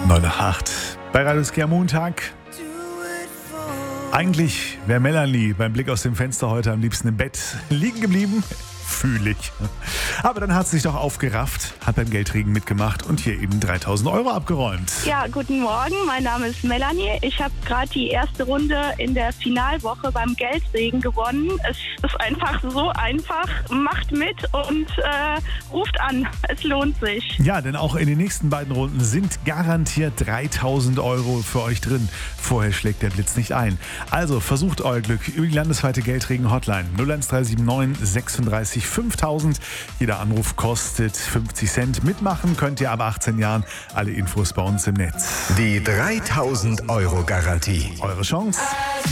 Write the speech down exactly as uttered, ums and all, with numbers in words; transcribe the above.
neun nach acht bei Radio Ski am Montag. Eigentlich wäre Melanie beim Blick aus dem Fenster heute am liebsten im Bett liegen geblieben. Fühl ich. Aber dann hat sie sich doch aufgerafft, hat beim Geldregen mitgemacht und hier eben dreitausend Euro abgeräumt. Ja, guten Morgen, mein Name ist Melanie. Ich habe gerade die erste Runde in der Finalwoche beim Geldregen gewonnen. Es ist einfach so einfach. Macht mit und äh, ruft an. Es lohnt sich. Ja, denn auch in den nächsten beiden Runden sind garantiert dreitausend Euro für euch drin. Vorher schlägt der Blitz nicht ein. Also versucht euer Glück über die landesweite Geldregen-Hotline null eins drei sieben neun sechsunddreißig fünftausend. Jeder Anruf kostet fünfzig Cent. Mitmachen könnt ihr ab achtzehn Jahren. Alle Infos bei uns im Netz. Die dreitausend Euro Garantie. Eure Chance.